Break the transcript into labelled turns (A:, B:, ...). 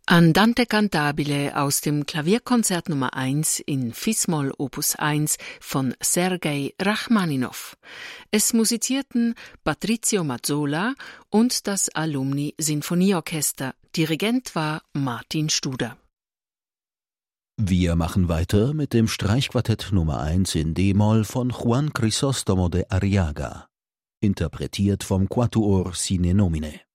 A: Andante cantabile aus dem Klavierkonzert Nummer 1 in Fis-Moll Opus 1 von Sergei Rachmaninow. Es musizierten Patrizio Mazzola und das Alumni Sinfonieorchester. Dirigent war Martin Studer.
B: Wir machen weiter mit dem Streichquartett Nummer 1 in D-Moll von Juan Crisóstomo de Arriaga, interpretiert vom Quatuor Sine Nomine.